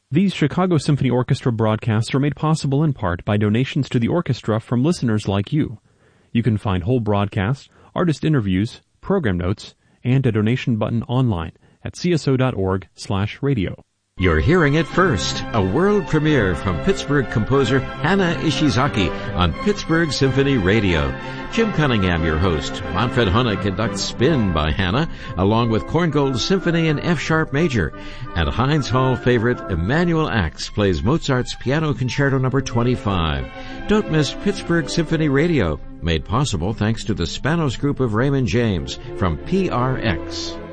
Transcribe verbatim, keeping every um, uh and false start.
These Chicago Symphony Orchestra broadcasts are made possible in part by donations to the orchestra from listeners like you. You can find whole broadcasts, artist interviews, program notes, and a donation button online at c s o dot org slash radio. You're hearing it first. A world premiere from Pittsburgh composer Hana Ishizaki on Pittsburgh Symphony Radio. Jim Cunningham, your host. Manfred Hohne conducts Spin by Hana, along with Korngold Symphony in F-sharp major. And Heinz Hall favorite Emanuel Ax plays Mozart's Piano Concerto number twenty-five. Don't miss Pittsburgh Symphony Radio, made possible thanks to the Spanos Group of Raymond James from P R X.